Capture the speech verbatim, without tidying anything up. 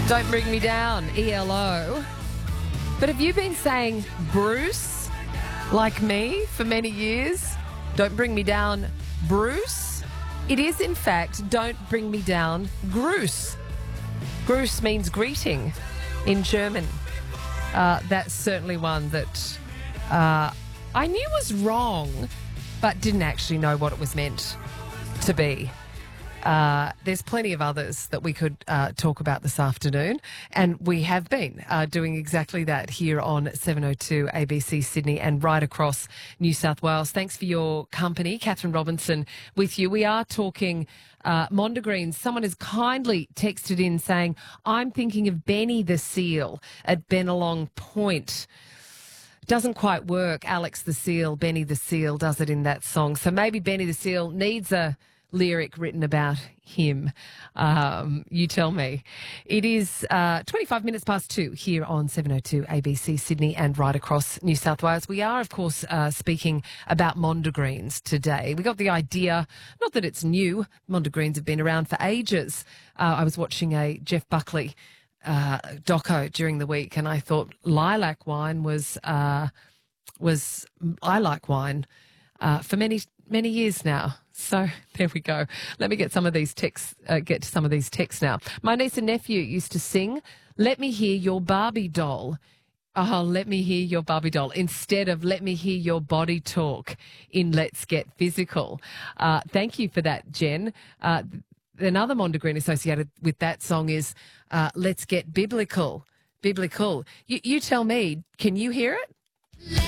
Don't Bring Me Down, E L O. But have you been saying Bruce, like me, for many years? Don't Bring Me Down, Bruce? It is, in fact, Don't Bring Me Down, Gruß. Gruß means greeting in German. Uh, that's certainly one that uh, I knew was wrong, but didn't actually know what it was meant to be. Uh, there's plenty of others that we could uh, talk about this afternoon, and we have been uh, doing exactly that here on seven oh two A B C Sydney and right across New South Wales. Thanks for your company. Catherine Robinson with you. We are talking uh, Mondegreens. Someone has kindly texted in saying, I'm thinking of Benny the Seal at Bennelong Point. Doesn't quite work. Alex the Seal, Benny the Seal does it in that song. So maybe Benny the Seal needs a lyric written about him. Um, you tell me. It is uh, twenty-five minutes past two here on seven oh two A B C Sydney and right across New South Wales. We are, of course, uh, speaking about Mondegreens today. We got the idea, not that it's new, Mondegreens have been around for ages. Uh, I was watching a Jeff Buckley uh, doco during the week, and I thought lilac wine was, uh, was I like wine uh, for many, many years now. So there we go. Let me get some of these texts, uh, get to some of these texts now. My niece and nephew used to sing, Let Me Hear Your Barbie Doll. Oh, let me hear your Barbie doll instead of let me hear your body talk in Let's Get Physical. Uh, thank you for that, Jen. Uh, another Mondegreen associated with that song is uh, Let's Get Biblical. Biblical. You, you tell me, can you hear it?